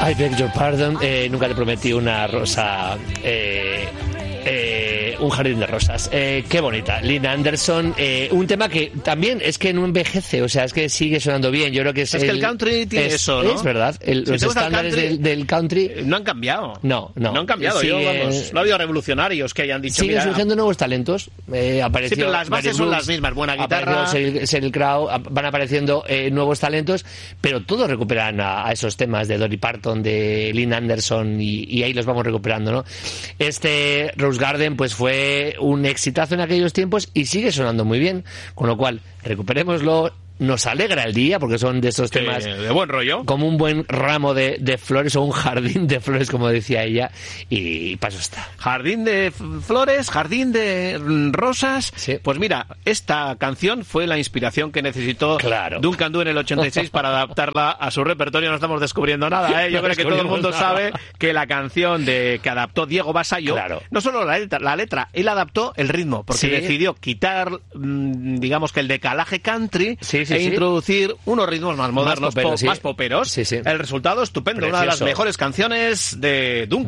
I beg your pardon, nunca te prometí una rosa, un jardín de rosas. Qué bonita. Lynn Anderson, un tema que también es que no envejece, o sea, es que sigue sonando bien. Yo creo que que el country tiene eso, ¿no? Es verdad. Los estándares del country no han cambiado. No han cambiado. No ha habido revolucionarios que hayan dicho. Siguen surgiendo nuevos talentos. Apareció, sí, pero las bases son las mismas. Buena guitarra. Sheryl Crow, van apareciendo nuevos talentos, pero todos recuperan a esos temas de Dolly Parton, de Lynn Anderson, y ahí los vamos recuperando, ¿no? Rose Garden pues fue un exitazo en aquellos tiempos y sigue sonando muy bien, con lo cual recuperémoslo. Nos alegra el día porque son de esos temas de buen rollo, como un buen ramo de flores o un jardín de flores, como decía ella, y paso está. Jardín de flores, jardín de rosas. Sí. Pues mira, esta canción fue la inspiración que necesitó Duncan Du en el 86 para adaptarla a su repertorio. No estamos descubriendo nada, ¿eh? Yo creo que todo el mundo sabe que la canción que adaptó Diego Basayo, no solo la letra, él adaptó el ritmo, porque decidió quitar, digamos que el decalaje country, introducir unos ritmos más modernos, más poperos. Sí. El resultado estupendo, Precioso. Una de las mejores canciones de Duncan.